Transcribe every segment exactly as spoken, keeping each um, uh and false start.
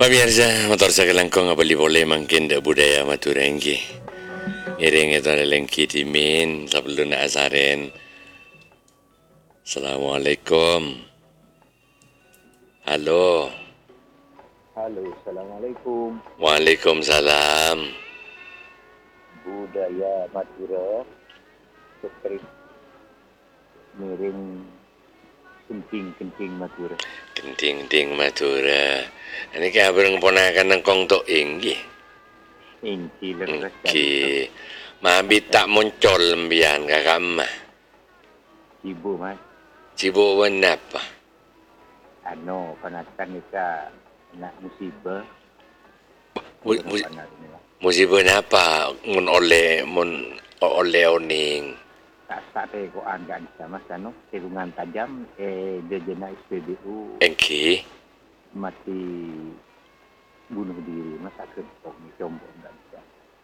Pemirsa, motor sa kalangkong abali boleh mangkin da budaya maturenggi. Iring ito na lengki timin, sebelum na asarin. Assalamualaikum. Halo. Halo, Assalamualaikum. Waalaikumsalam. Budaya Madura seperti miring kenting-kenting Madura. Kenting-kenting Madura. Ini kaya bareng ponakan ng kong to inggi. Ingki leres. Ingki. Mabit tak muncul lembian kakak mah. Ibu mas. Sibuk apa? Ano, panakan nika nak musibah. Mu, mu, musibah apa? Mun oleh mun oleh oning. Tak sate ko anggan sama sano tirungan tajam eh dejena S P B U. Engki. Mati bunuh diri masa kepok ni combong enggak bisa.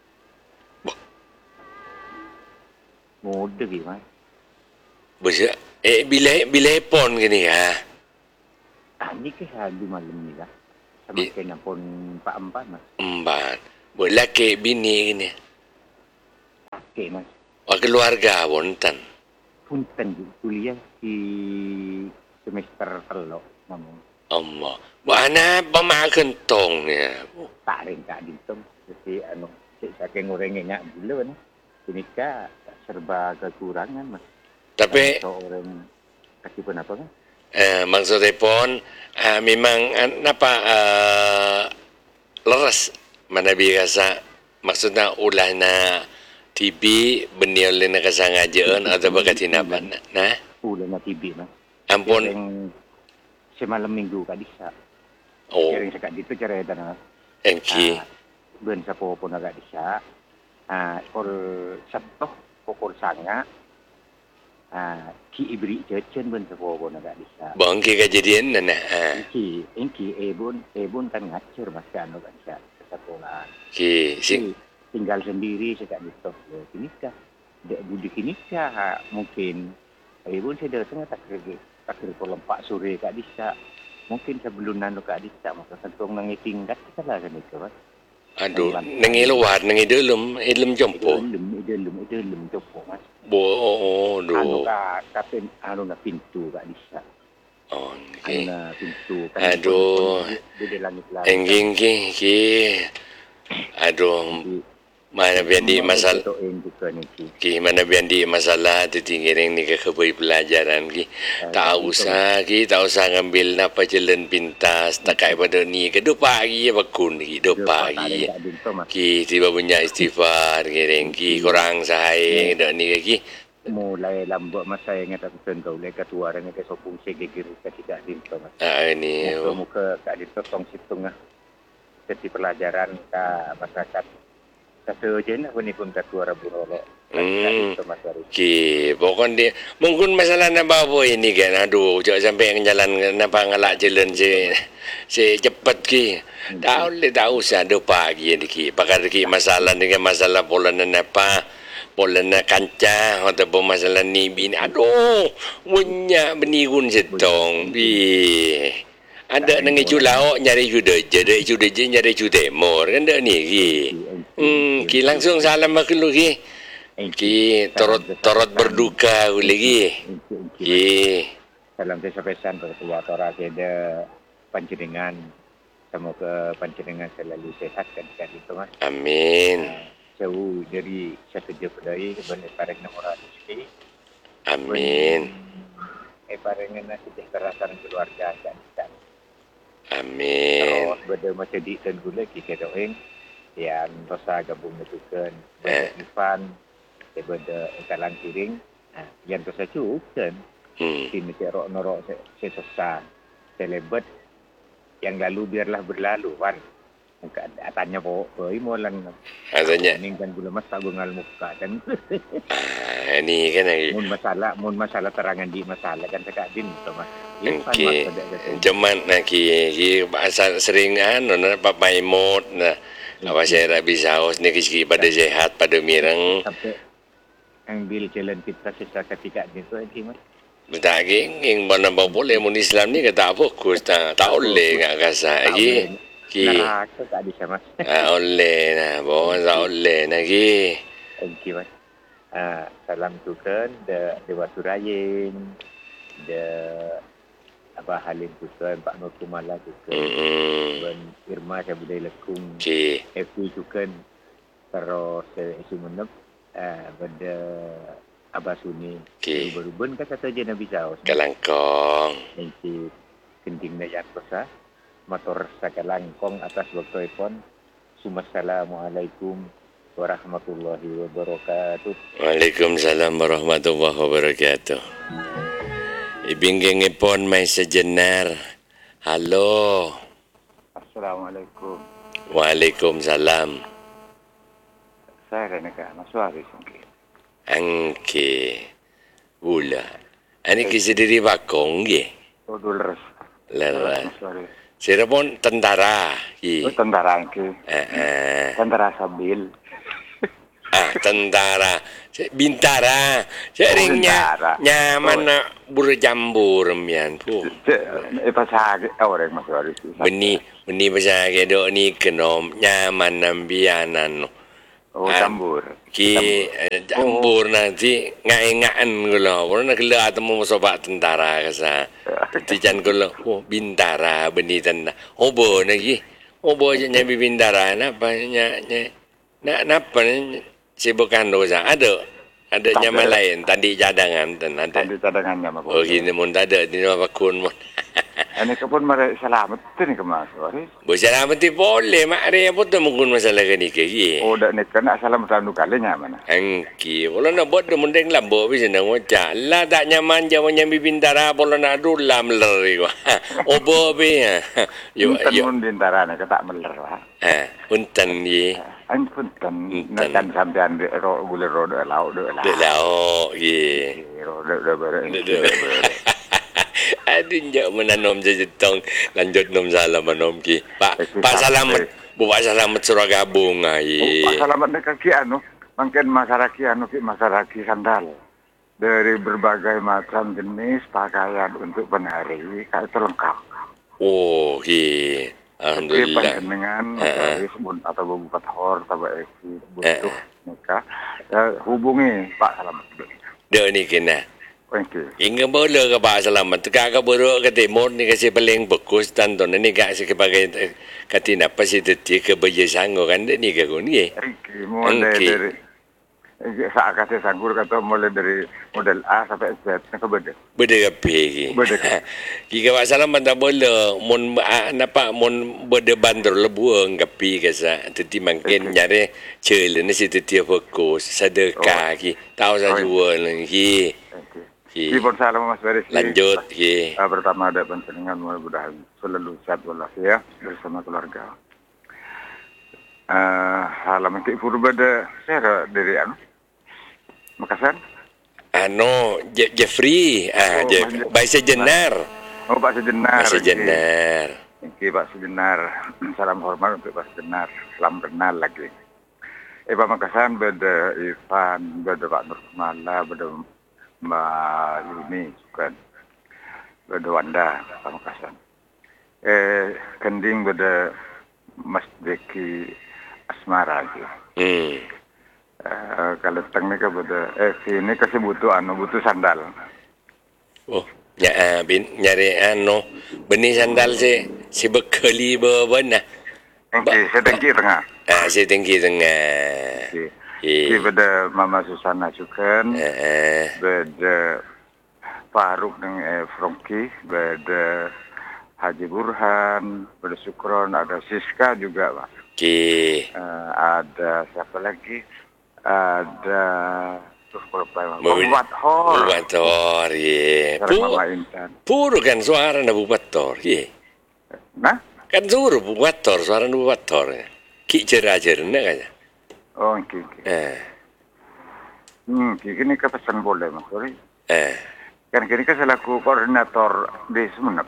Mode gitu mas. Bisa eh bila bila pon gini ya. Ah ni ke hari malam ni lah. Sama I... kena pon Pak Empat mas. Empat. Buat laki bini gini. Laki mas. Oh keluarga wonten. Punten kuliah di semester telo namun. Allah. Buana pemakan tong ya. Tak ring tak ditung. Jadi anu saya ngorengnya gila ni. Nikah serba kekurangan mas. Tapi orang kasih pun apa kan? Eh, maksudnya pun uh, memang uh, apa uh, leres mana biasa maksudnya ulah na T B beniau le nak sangajaan atau bakat tinapan nah ulah na T B mas. Ampun semalam minggu kak disa. Oh. Kering sekat itu cara tanah. Engki. Uh, ben sapo pun agak disa. Ah, uh, kor sabtoh pokor sanga. Ah, ki ibri cecen ben sapo pun agak disa. Bang ki kejadian nana. Ah. Ki, engki ebun, ebun kan ngacur mas kan agak disa sekolah. Ki, sing tinggal sendiri sekat itu. Kini kah? Dek budi kini kah mungkin ebun saya datang tak kerja. Tak kerja lempak sore kat disa. Mungkin sebelum nanu kat disa maka santong nangiting kat salah kan itu mas. Aduh, nangi luar, nangi dalam, dalam jompo. Dalam, dalam, dalam jompo mas. Bo, oh, do. Anu ka, kapin, anu na pintu kat disa. Oh, okay. Anu na pintu. Aduh, engking ki, ki. Aduh, mana biandi masalah. Ki mana biandi masalah tu tinggiring ni kekebai pelajaran ki. Tak usah ki, tak usah ngambil napa jalan pintas. Tak kaya pada ni ke dua pagi ya bakun ki, dua pagi. Ki tiba punya istighfar kiring ki kurang sahai dak ni ki. Mulai lambak masa yang ada tentu oleh ketua dan ke sopung segegir ketika dinto mas. Ah ini. Muka kat dinto tong situng ah. Jadi pelajaran ke masyarakat. Satu je nak pun pun ketua rabu rolok. Hmm. Ki, pokon dia mungkin masalah nak bawa ini kan. Aduh, jangan sampai yang jalan nampak ngalak jalan si si cepat ki. Tak boleh tak usah dua pagi ni ki. Pakar ki masalah dengan masalah pola apa? Pola nak kancah ataupun masalah ni bini. Aduh, punya benigun setong. Bi. Ada nengi culau nyari juda je, dari juda je nyari juda mor kan dak ni ki. Hmm, ki langsung salam mak lu ki. Ki torot torot berduka lagi. Ki. Salam saya pesan kepada Tora ada panjenengan semoga panjenengan selalu sehat kan itu mas. Amin. Jauh dari satu jauh dari benar pareng orang rezeki. Amin. Eh parengan kesejahteraan keluarga dan dan. Amin. Terus benda macam di dan gula kita doeng yang dosa gabung metukan benda Ifan benda kalang kiring yang dosa cukup kan ini cerok norok sesesa selebat yang lalu biarlah berlalu kan tanya po boy molan katanya ning kan gula mas tak bengal muka kan ah ini kan lagi mun masalah mun masalah terangan di masalah kan sekak din to mas. Okey. Cuman nak ki ki bahasa sering anu na papai mod na apa saya bisa os ni kisi pada sehat pada mireng. Sampai ambil jalan kita sisa ketika itu lagi mas. Betaging yang mana boleh mun Islam ni kata fokus tak tak boleh ngak kasa lagi. Ki. Neraka tak ada sama. Ah, oleh nah, bawa sa oleh nah ki. Thank you, Mas. Ah, salam tu kan de Dewa Surayin, de Abah Halim tu kan, Pak Nur Kumala tu kan, Hmm. Ben Irma saya budaya lekung, Ki. F P tu kan, terus eh, isu menep, ah, benda Abah Suni, Ki. baru-baru kan kata je Nabi Saus. Kalangkong. Nanti kenting na yak kosa, motor sakalangkong atas waktu iPhone. Assalamualaikum warahmatullahi wabarakatuh. Waalaikumsalam warahmatullahi wabarakatuh. Ibingging ipon may sejenar. Halo. Assalamualaikum. Waalaikumsalam. Saya Reneka Maswari sungki. Angke. Bula. Ani kisi diri bakong ye. Odul res. Lara. Maswari. Sira pun tentara. Ki. Oh, tentara angki. Eh, eh. Tentara Sabil. Ah, tentara. Bintara. Seringnya Bintara. nyaman nak berjambur mian pu. Eh pasal orang Maswari. Beni beni pasal ke dok ni kenom nyaman nambianan. Oh, Ah, jambur. Ki eh, jambur nanti ngai-ngaan gula. Orang nak kela temu sobat tentara kasa. Tijan gula. Oh, bintara beni tanda. Obo lagi. Obo je nyabi bintara napa nya nya. Nak napa si bukan dosa. Ada. Ada Tak nyaman ada. lain tadi cadangan dan ada. Tadi cadangannya mah. Oh, gini mun tak ada di nama kun mun. Ini kepun mereka selamat tu ni ke Maswari. Bicara mesti boleh mak ada apa tu mungkin masalah ke ni ke ye. Oh, dak ni kena selamat anu kalinya mana. Angki, kalau nak buat demo deng lambo bisa nak ngocak. Lah tak nyaman jaman nyambi bintara kalau nak adu lam leri gua. Obo be ya. Yo Punten yo. mun bintara ni ketak meler lah. Ah, punten ye. An punten Punten. nakan sampean de ro gule ro de lau de la. Dek lao ye. Ro de de bere. Dek dek. Aduh, jauh menanom jejetong lanjut nom salam menom ki. Pak, Pak Salamet, Bu Pak Salamet Suragabung ai. Oh, selamat dekat ki anu. Mungkin masyarakat anu ki masyarakat sandal. Dari berbagai macam jenis pakaian untuk penari, kayak itu lengkap. Oh, ki. Jadi Alhamdulillah. panjenengan Mas Bun atau Bu Pathor atau Bu Eki butuh nikah, ya, hubungi Pak Salamet. Dia ni kena. Thank you. Hingga bola ke Pak Salamet. Kakak buruk ke timur ni kasi paling bagus. Tanto ni kasi sebagai katina apa si teti ke baju sanggo kan ni ke kun ye. Thank you. Mulai Thank you. dari saat kasih sanggur kata mulai dari model A sampai Z, nak beda. Beda kape ki. Beda. Jika Pak Salamet tak bola, mun ah, napa mun beda bandar lebuang kape kasa. Teti makin nyari cel ni si teti fokus sedekah ki. Tahu saya jual lagi. Thank you. Ki. Ibon salam Mas Beres. Lanjut ki. Uh, pertama ada panjenengan mudah-mudahan selalu sehat walafiat bersama keluarga. Uh, halaman ke Purba de saya dari anu Makassar. Ano, Je- Jeffrey, ah, Oh, Jeff, Mas- Baik Sejenar. Oh Pak Sejenar. Baik Sejenar. Oke Pak Sejenar. Salam hormat untuk Pak Sejenar. Salam kenal lagi. Eh Pak Makassar beda Ivan, beda Pak Nur Kumala, beda Mbak Yuni kan. Beda Wanda Pak Makassar. Eh kending beda Mas Deki Asmara gitu. Hmm. Uh, kalau teng ni ke beda eh sini kasih butuh anu butuh sandal. Oh, ya, ah, bin, nyari ano, benih sandal si si bekali bebenah. Okey, saya tengki tengah. Ah, si tinggi tengah. Okey. Eh, Okey, beda Mama Susana Cukan, eh, beda Faruk dengan eh, Frongki, beda Haji Burhan, beda Sukron, ada Siska juga, Pak. ki, Uh, ada siapa lagi? Ada tuh kalau Pak Mobil- Bathor. Bubator, ye. Sekarang Mama Pu, Intan. puro kan suara na Bubator, ye. Nah? Kan suruh Bubator, suara na Bubator. Ki cerah-cerah na kaya. Oh, okey, okey. Eh, Hmm, kini ke pesan boleh, Mas. Sorry. eh. Kan kini kan selaku koordinator di Sumenep.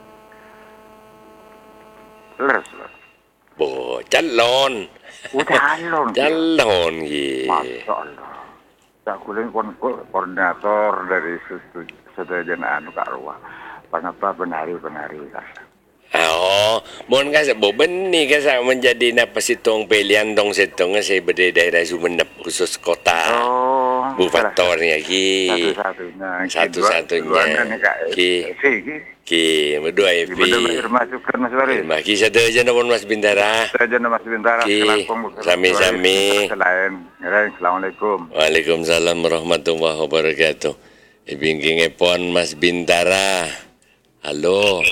Leres, Pak. Bo, calon. Oh, calon. Calon, ye. Masya Allah. Tak kulit kon koordinator dari setujuan anu Kak Ruah. Kenapa penari-penari kasa. Oh, Oh, mohon kasih boben ni kasih menjadi napa sitong pilihan dong sitong saya berdiri daerah Sumenep khusus kota. Oh, Bu faktor ni lagi. Satu-satunya. Satu-satunya. Ki. Ki, berdua Evi. Betul masukkan Mas Baris. Terima kasih ada aja pun Mas Bintara. Saja Mas Bintara. Ki. Sami-sami. Selain. Assalamualaikum. Waalaikumsalam warahmatullahi wabarakatuh. Ibingking epon Mas Bintara. Halo.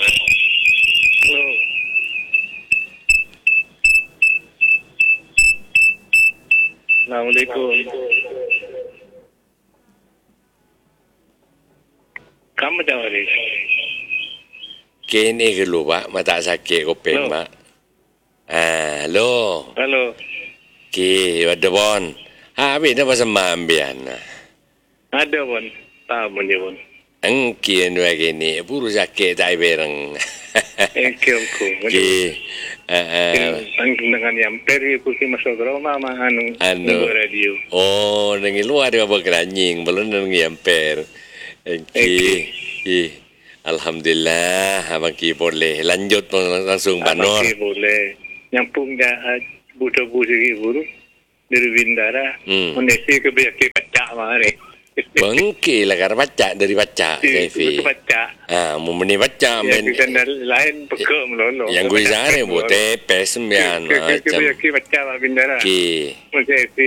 Assalamualaikum. Kamu tahu ni? Kini ke lu Pak, mata sakit kopeng Pak. Ah, halo. Halo. Ki, ada bon. Ha, habis dah pasal mambian. Ada pun. Tahu punya pun. Engki anu gini, buru sakit tak bereng. Engki aku. Ki. Ah, Angin dengan yang peri kursi masuk ke rumah mah anu. Anu. Radio. Oh, nengi luar dia apa keranying, belum nengi amper. Engki. Ki. Alhamdulillah, abang Ki boleh lanjut langsung Banor. Abang Ki boleh. Nyampung dah buta-buta segi buru dari Bintara. Hmm. Mendesi ke biar ke baca mari. Bengki lah karena baca dari baca, Devi. Itu baca. Ah, mau meni baca men. Yang kita lain pekak melolo. Yang gue sana buat tepes sembian macam. Ke ke baca Pak Bintara. Ki. Mendesi.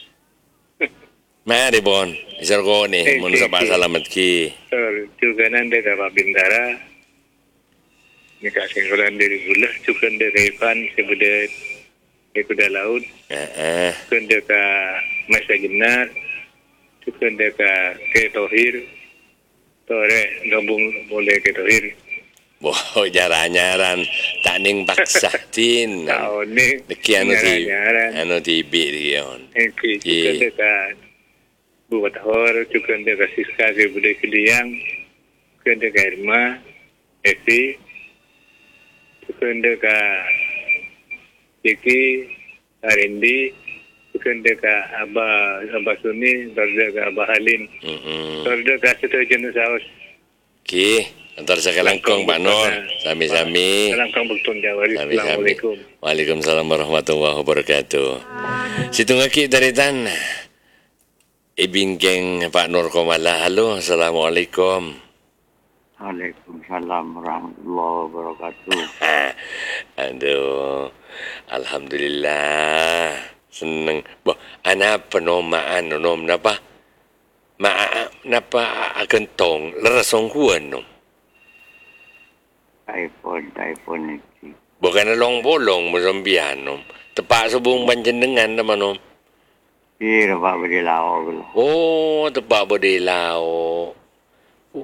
Mari bon, isar ko ni, Eh, mun ki, sa ki. salamat Ki. Sir, juga nanti ada Pak Bintara. Ni kasih orang dari gula, juga dari Ipan, sebuah di kuda laut, Ah, ah. juga ke Masa Jenar, juga ke ke Tohir, Tore gabung boleh ke Tohir. Boh, jaran-jaran tak ning paksa tin. Tahu ni, Deki anu ti, nyaran-nyaran. anu ti bi dion. Engki, juga Ki. ke Buat Hor, juga ke Siska, sebuah Kiliang, juga ke Irma, Esi, juga ke Jeki, Arindi, juga ke Abah, Abah Suni, juga ke Abah Halim, Mm-mm. juga ke Setua Jenis Saus. Ki, antar sakalangkong Pak Nur, sami-sami. Langkang Bektun Jawa. Sami-sami. Assalamualaikum. Waalaikumsalam warahmatullahi wabarakatuh. Situ ngaki dari tan. Ibingkeng Pak Nur Komala. Halo, Assalamualaikum. Waalaikumsalam warahmatullahi wabarakatuh. Aduh, Alhamdulillah. Senang. Boh, anak penomaan nom napa? Ma napa agentong lerasong kuan nom. iPhone, iPhone ini. Bukan long bolong Mozambian nom. Tepak subung panjenengan nama nom. Iya, Pak Bedilau. Oh, tepak bodilau. Oh,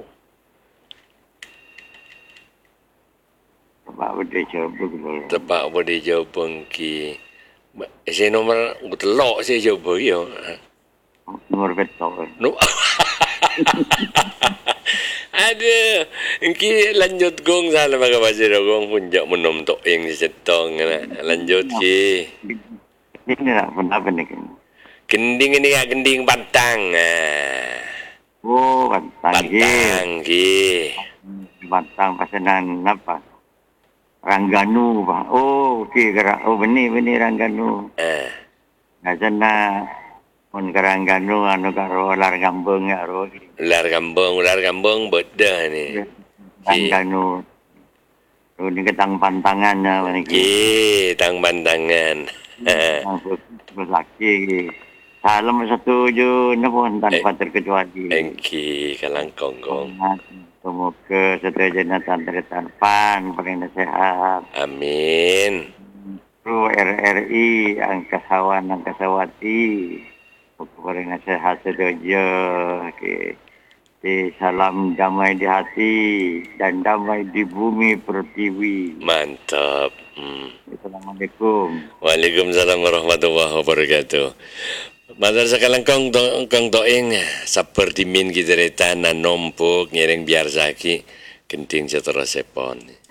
Pak Bedilau. tepak bodi jauh pengki. Saya nomor telok saya jauh pergi. Nomor betul. No. Ada. Engki lanjut gong salah maka pasir gong punjak menom tok yang setong na. Lanjut ki. Ini nak pernah apa ni? Gending ini ya gending bantang. Ah. Oh, bantang. Bantang ki. Bantang pasanan apa? Rangganu, Pak. Oh, okey, gerak. Oh, benih, benih Rangganu. Ah. Nah, sana pun ke Rangganu, anu karo lar gambung ya, ro. Ular kambung, ular kambung bedah ni. Rangganu. Oh, ni ketang pantangan ya, mana Ki, tang bantangan. Ah. Lelaki. Salam satu je, ni pun tanpa terkecuali. Engki kalangkong gong. Semoga setelah jenazah tertanpan, paling sehat. Amin. Kru R R I, angkasawan, angkasawati. Paling sehat sedoja. Okay. Okay. Salam damai di hati dan damai di bumi pertiwi. Mantap. Hmm. Assalamualaikum. Waalaikumsalam warahmatullahi wabarakatuh. Madar sakalang kong to, kong toing seperti min kita reta na nompok ngereng biar saki kenting seterus sepon.